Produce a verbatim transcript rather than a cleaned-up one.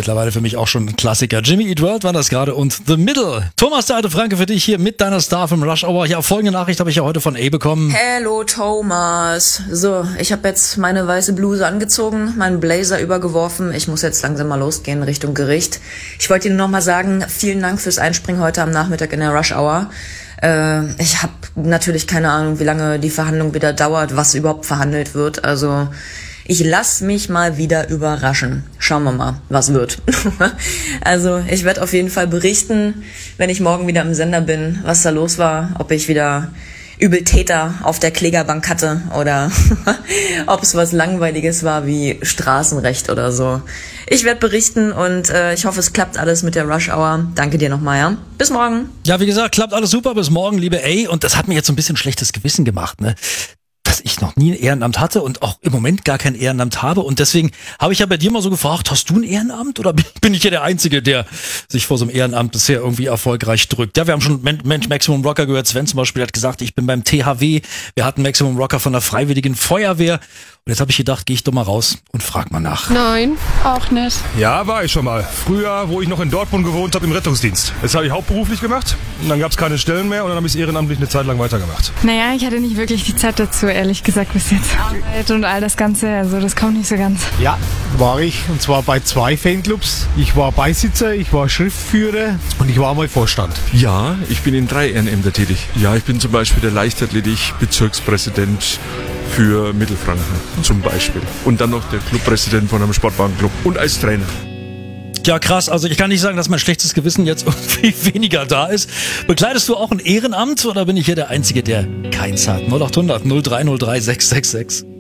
mittlerweile für mich auch schon ein Klassiker. Jimmy Eat World war das gerade und The Middle. Thomas, der alte Franke, für dich hier mit deiner Star vom Rush Hour. Ja, folgende Nachricht habe ich ja heute von A bekommen. Hello Thomas. So, ich habe jetzt meine weiße Bluse angezogen, meinen Blazer übergeworfen. Ich muss jetzt langsam mal losgehen Richtung Gericht. Ich wollte Ihnen nochmal sagen, vielen Dank fürs Einspringen heute am Nachmittag in der Rush Hour. Äh, ich habe natürlich keine Ahnung, wie lange die Verhandlung wieder dauert, was überhaupt verhandelt wird. Also ich lass mich mal wieder überraschen. Schauen wir mal, was wird. Also ich werde auf jeden Fall berichten, wenn ich morgen wieder im Sender bin, was da los war, ob ich wieder Übeltäter auf der Klägerbank hatte oder ob es was Langweiliges war wie Straßenrecht oder so. Ich werde berichten und äh, ich hoffe, es klappt alles mit der Rush Hour. Danke dir nochmal, ja. Bis morgen. Ja, wie gesagt, klappt alles super. Bis morgen, liebe A. Und das hat mir jetzt so ein bisschen schlechtes Gewissen gemacht, ne? Dass ich noch nie ein Ehrenamt hatte und auch im Moment gar kein Ehrenamt habe. Und deswegen habe ich ja bei dir mal so gefragt, hast du ein Ehrenamt oder bin ich ja der Einzige, der sich vor so einem Ehrenamt bisher irgendwie erfolgreich drückt? Ja, wir haben schon Mensch Maximum Rocker gehört. Sven zum Beispiel hat gesagt, ich bin beim T H W. Wir hatten Maximum Rocker von der Freiwilligen Feuerwehr. Und jetzt habe ich gedacht, gehe ich doch mal raus und frag mal nach. Nein, auch nicht. Ja, war ich schon mal. Früher, wo ich noch in Dortmund gewohnt habe, im Rettungsdienst. Das habe ich hauptberuflich gemacht. Und dann gab es keine Stellen mehr und dann habe ich es ehrenamtlich eine Zeit lang weitergemacht. Naja, ich hatte nicht wirklich die Zeit dazu, ehrlich gesagt, bis jetzt. Arbeit und all das Ganze, also das kommt nicht so ganz. Ja, war ich. Und zwar bei zwei Fanclubs. Ich war Beisitzer, ich war Schriftführer und ich war mal Vorstand. Ja, ich bin in drei Ehrenämtern tätig. Ja, ich bin zum Beispiel der Leichtathletik-Bezirkspräsident für Mittelfranken zum Beispiel. Und dann noch der Clubpräsident von einem Sportwagenclub und als Trainer. Ja, krass. Also ich kann nicht sagen, dass mein schlechtes Gewissen jetzt irgendwie weniger da ist. Bekleidest du auch ein Ehrenamt oder bin ich hier der Einzige, der keins hat? null acht hundert null drei null drei sechs sechs sechs.